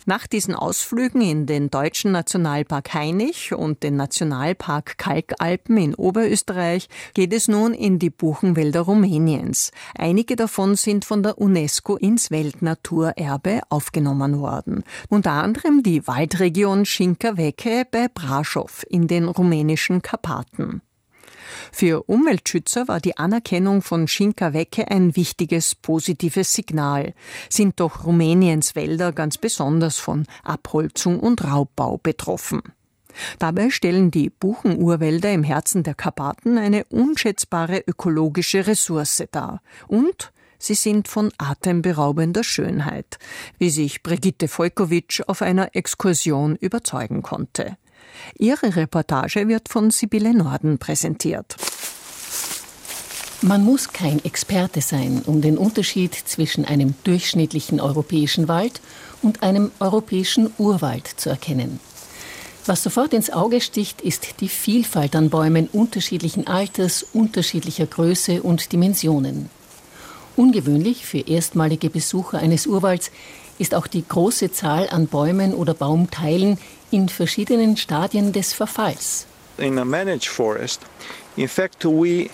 Nach diesen Ausflügen in den Deutschen Nationalpark Hainich und den Nationalpark Kalkalpen in Oberösterreich geht es nun in die Buchenwälder Rumäniens. Einige davon sind von der UNESCO ins Weltnaturerbe aufgenommen worden. Unter anderem die Waldregion Cinca Veche bei Brașov in den rumänischen Karpaten. Für Umweltschützer war die Anerkennung von Cinca Veche ein wichtiges, positives Signal. Sind doch Rumäniens Wälder ganz besonders von Abholzung und Raubbau betroffen. Dabei stellen die Buchenurwälder im Herzen der Karpaten eine unschätzbare ökologische Ressource dar. Und sie sind von atemberaubender Schönheit, wie sich Brigitte Volkowitsch auf einer Exkursion überzeugen konnte. Ihre Reportage wird von Sibylle Norden präsentiert. Man muss kein Experte sein, um den Unterschied zwischen einem durchschnittlichen europäischen Wald und einem europäischen Urwald zu erkennen. Was sofort ins Auge sticht, ist die Vielfalt an Bäumen unterschiedlichen Alters, unterschiedlicher Größe und Dimensionen. Ungewöhnlich für erstmalige Besucher eines Urwalds ist auch die große Zahl an Bäumen oder Baumteilen in verschiedenen Stadien des Verfalls. In a managed forest, in fact, we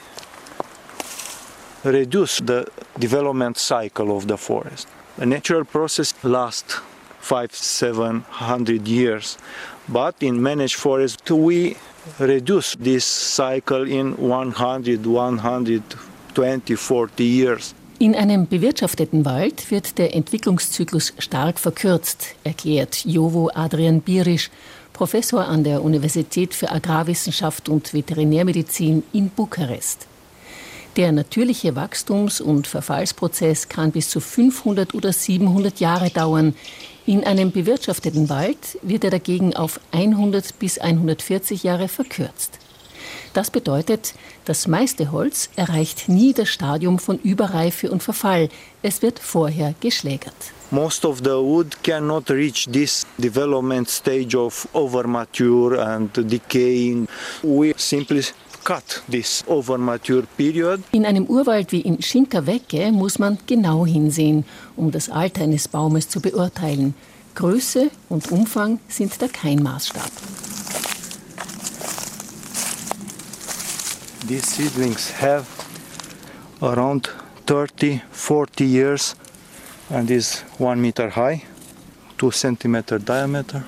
reduce the development cycle of the forest. A natural process lasts 500-700 years, but in managed forest we reduce this cycle in 100, 120, 40 years. In einem bewirtschafteten Wald wird der Entwicklungszyklus stark verkürzt, erklärt Jovo Adrian Biriș, Professor an der Universität für Agrarwissenschaft und Veterinärmedizin in Bukarest. Der natürliche Wachstums- und Verfallsprozess kann bis zu 500 oder 700 Jahre dauern. In einem bewirtschafteten Wald wird er dagegen auf 100 bis 140 Jahre verkürzt. Das bedeutet, das meiste Holz erreicht nie das Stadium von Überreife und Verfall. Es wird vorher geschlägert. Most of the wood cannot reach this development stage of overmature and decaying. We simply cut this overmature period. In einem Urwald wie in Cinca Veche muss man genau hinsehen, um das Alter eines Baumes zu beurteilen. Größe und Umfang sind da kein Maßstab. These seedlings have around 30, 40 years and is 1 meter high, 2 centimeter diameter.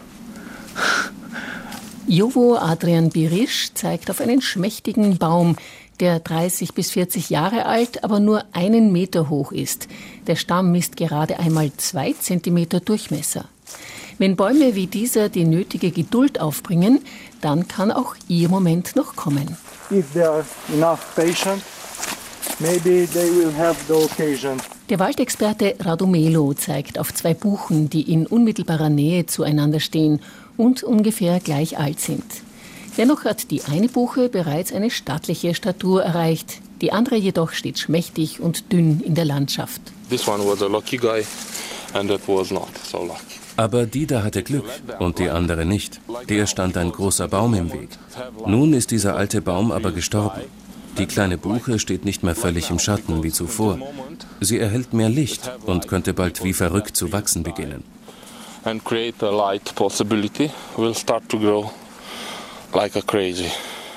Jovo Adrian Biriș zeigt auf einen schmächtigen Baum, der 30 bis 40 Jahre alt, aber nur 1 Meter hoch ist. Der Stamm misst gerade einmal 2 Zentimeter Durchmesser. Wenn Bäume wie dieser die nötige Geduld aufbringen, dann kann auch ihr Moment noch kommen. If they are enough patient, maybe they will have the occasion. Der Waldexperte Radomelo zeigt auf 2 Buchen, die in unmittelbarer Nähe zueinander stehen und ungefähr gleich alt sind. Dennoch hat die eine Buche bereits eine stattliche Statur erreicht, die andere jedoch steht schmächtig und dünn in der Landschaft. This one was a lucky guy and that was not so lucky. Aber die da hatte Glück und die andere nicht. Der stand ein großer Baum im Weg. Nun ist dieser alte Baum aber gestorben. Die kleine Buche steht nicht mehr völlig im Schatten wie zuvor. Sie erhält mehr Licht und könnte bald wie verrückt zu wachsen beginnen. And create a light possibility will start to grow like a crazy.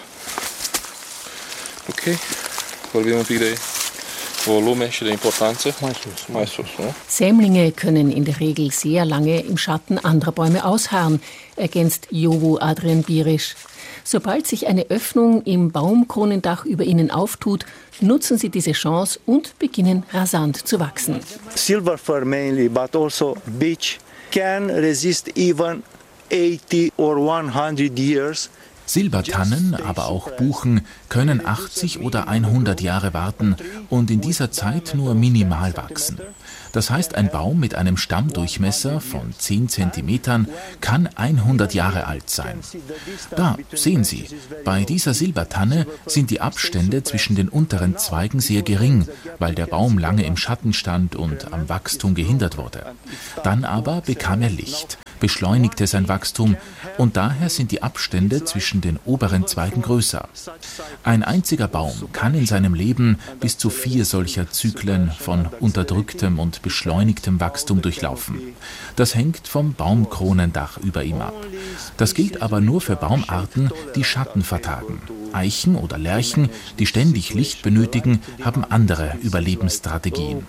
Ok, vorbim un pic de volume și de importanță. Mai sus, ne? Sämlinge können in der Regel sehr lange im Schatten anderer Bäume ausharren, ergänzt Jovo Adrian Biriș. Sobald sich eine Öffnung im Baumkronendach über ihnen auftut, nutzen sie diese Chance und beginnen rasant zu wachsen. Silver fir mainly, but also beech can resist even 80 or 100 years. Silbertannen, aber auch Buchen können 80 oder 100 Jahre warten und in dieser Zeit nur minimal wachsen. Das heißt, ein Baum mit einem Stammdurchmesser von 10 Zentimetern kann 100 Jahre alt sein. Da sehen Sie, bei dieser Silbertanne sind die Abstände zwischen den unteren Zweigen sehr gering, weil der Baum lange im Schatten stand und am Wachstum gehindert wurde. Dann aber bekam er Licht, beschleunigte sein Wachstum und daher sind die Abstände zwischen den oberen Zweigen größer. Ein einziger Baum kann in seinem Leben bis zu 4 solcher Zyklen von unterdrücktem und beschleunigtem Wachstum durchlaufen. Das hängt vom Baumkronendach über ihm ab. Das gilt aber nur für Baumarten, die Schatten vertragen. Eichen oder Lärchen, die ständig Licht benötigen, haben andere Überlebensstrategien.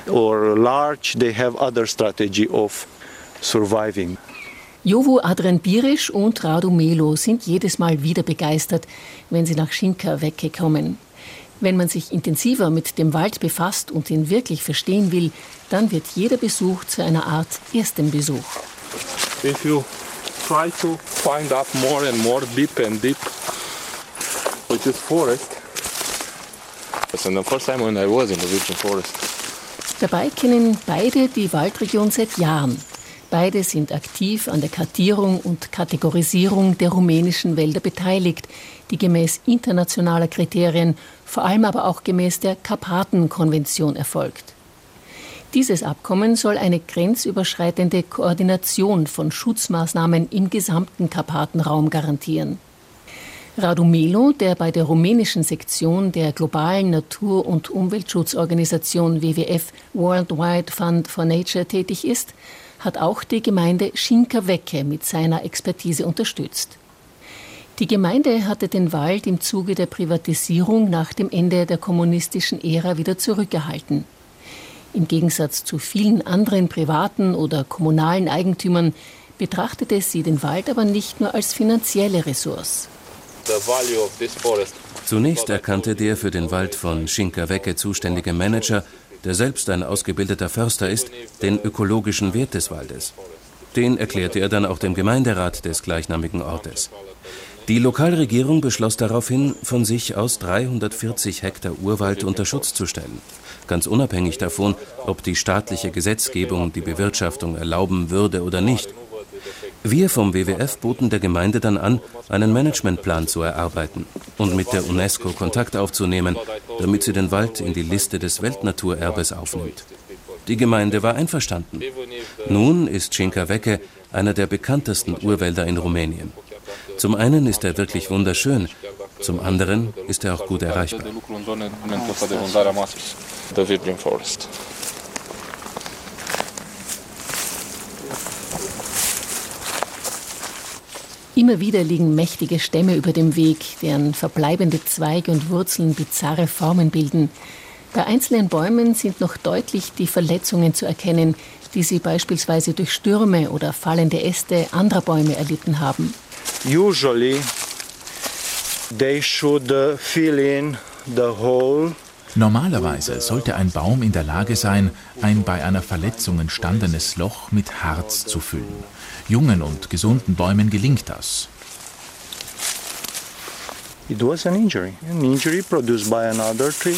Jovo Adrian Birisch und Radu Melo sind jedes Mal wieder begeistert, wenn sie nach Šinka Veke kommen. Wenn man sich intensiver mit dem Wald befasst und ihn wirklich verstehen will, dann wird jeder Besuch zu einer Art ersten Besuch. If you try to find out more and more deep and deep, which is forest. And the first time when I was in the Virgin Forest. Dabei kennen beide die Waldregion seit Jahren. Beide sind aktiv an der Kartierung und Kategorisierung der rumänischen Wälder beteiligt, die gemäß internationaler Kriterien, vor allem aber auch gemäß der Karpatenkonvention erfolgt. Dieses Abkommen soll eine grenzüberschreitende Koordination von Schutzmaßnahmen im gesamten Karpatenraum garantieren. Radu Melo, der bei der rumänischen Sektion der globalen Natur- und Umweltschutzorganisation WWF Worldwide Fund for Nature tätig ist, hat auch die Gemeinde Šinka Veke mit seiner Expertise unterstützt. Die Gemeinde hatte den Wald im Zuge der Privatisierung nach dem Ende der kommunistischen Ära wieder zurückgehalten. Im Gegensatz zu vielen anderen privaten oder kommunalen Eigentümern betrachtete sie den Wald aber nicht nur als finanzielle Ressource. Zunächst erkannte der für den Wald von Šinka Veke zuständige Manager, der selbst ein ausgebildeter Förster ist, den ökologischen Wert des Waldes. Den erklärte er dann auch dem Gemeinderat des gleichnamigen Ortes. Die Lokalregierung beschloss daraufhin, von sich aus 340 Hektar Urwald unter Schutz zu stellen. Ganz unabhängig davon, ob die staatliche Gesetzgebung die Bewirtschaftung erlauben würde oder nicht. Wir vom WWF boten der Gemeinde dann an, einen Managementplan zu erarbeiten und mit der UNESCO Kontakt aufzunehmen, damit sie den Wald in die Liste des Weltnaturerbes aufnimmt. Die Gemeinde war einverstanden. Nun ist Šinka Veke einer der bekanntesten Urwälder in Rumänien. Zum einen ist er wirklich wunderschön, zum anderen ist er auch gut erreichbar. Immer wieder liegen mächtige Stämme über dem Weg, deren verbleibende Zweige und Wurzeln bizarre Formen bilden. Bei einzelnen Bäumen sind noch deutlich die Verletzungen zu erkennen, die sie beispielsweise durch Stürme oder fallende Äste anderer Bäume erlitten haben. Usually they should fill in the hole. Normalerweise sollte ein Baum in der Lage sein, ein bei einer Verletzung entstandenes Loch mit Harz zu füllen. Jungen und gesunden Bäumen gelingt das. It was an injury produced by another tree.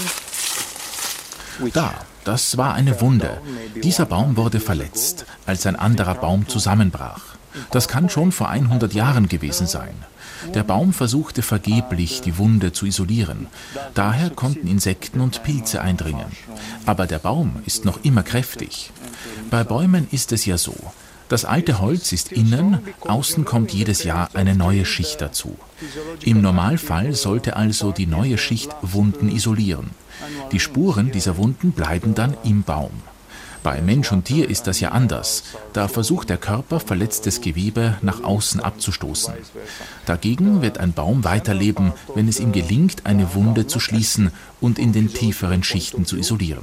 Das war eine Wunde. Dieser Baum wurde verletzt, als ein anderer Baum zusammenbrach. Das kann schon vor 100 Jahren gewesen sein. Der Baum versuchte vergeblich, die Wunde zu isolieren. Daher konnten Insekten und Pilze eindringen. Aber der Baum ist noch immer kräftig. Bei Bäumen ist es ja so. Das alte Holz ist innen, außen kommt jedes Jahr eine neue Schicht dazu. Im Normalfall sollte also die neue Schicht Wunden isolieren. Die Spuren dieser Wunden bleiben dann im Baum. Bei Mensch und Tier ist das ja anders. Da versucht der Körper, verletztes Gewebe nach außen abzustoßen. Dagegen wird ein Baum weiterleben, wenn es ihm gelingt, eine Wunde zu schließen und in den tieferen Schichten zu isolieren.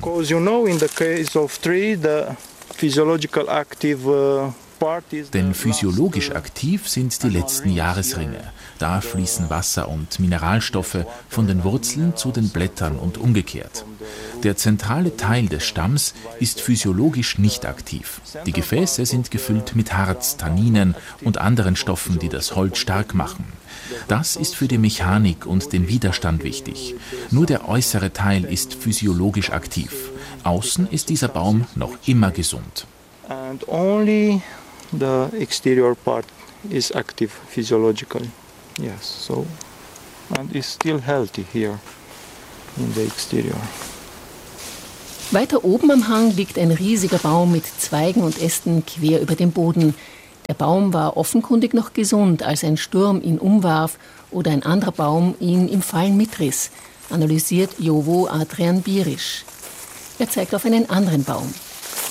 Denn physiologisch aktiv sind die letzten Jahresringe. Da fließen Wasser und Mineralstoffe von den Wurzeln zu den Blättern und umgekehrt. Der zentrale Teil des Stamms ist physiologisch nicht aktiv. Die Gefäße sind gefüllt mit Harz, Tanninen und anderen Stoffen, die das Holz stark machen. Das ist für die Mechanik und den Widerstand wichtig. Nur der äußere Teil ist physiologisch aktiv. Außen ist dieser Baum noch immer gesund. And only the exterior part is active physiologically. Yes, so and is still healthy here in the exterior. Weiter oben am Hang liegt ein riesiger Baum mit Zweigen und Ästen quer über dem Boden. Der Baum war offenkundig noch gesund, als ein Sturm ihn umwarf oder ein anderer Baum ihn im Fallen mitriss, analysiert Jovo Adrian Birisch. Er zeigt auf einen anderen Baum.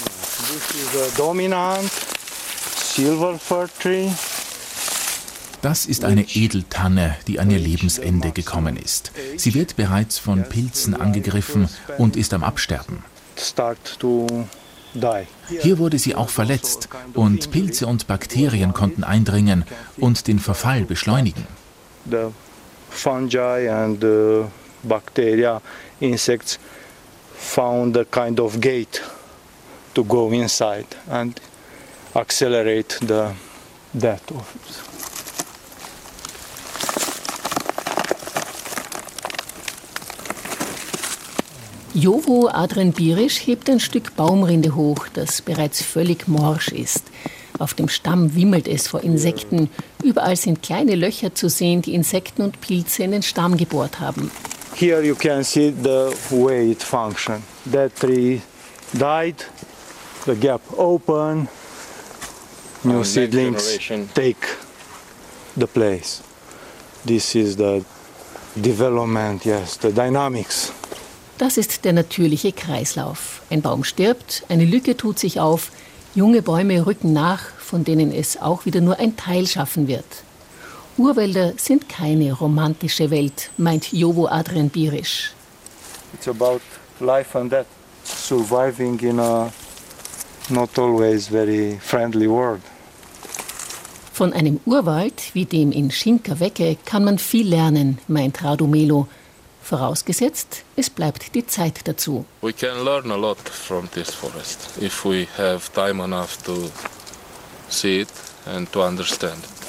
This is a dominant silver fir tree. Das ist eine Edeltanne, die an ihr Lebensende gekommen ist. Sie wird bereits von Pilzen angegriffen und ist am Absterben. Hier wurde sie auch verletzt und Pilze und Bakterien konnten eindringen und den Verfall beschleunigen. The fungi and bacteria, insects found a kind of gate to go inside and accelerate the death of it. Jovo Adrian Birisch hebt ein Stück Baumrinde hoch, das bereits völlig morsch ist. Auf dem Stamm wimmelt es vor Insekten. Überall sind kleine Löcher zu sehen, die Insekten und Pilze in den Stamm gebohrt haben. Here you can see the way it functions. That tree died, the gap open, new seedlings take the place. This is the development, yes, the dynamics. Das ist der natürliche Kreislauf. Ein Baum stirbt, eine Lücke tut sich auf, junge Bäume rücken nach, von denen es auch wieder nur ein Teil schaffen wird. Urwälder sind keine romantische Welt, meint Jovo Adrian Birisch. It's about life and death, surviving in a not always very friendly world. Von einem Urwald wie dem in Scinca-Vecche kann man viel lernen, meint Radu Melo. Vorausgesetzt, es bleibt die Zeit dazu. We can learn a lot from this forest if we have time enough to see it and to understand it.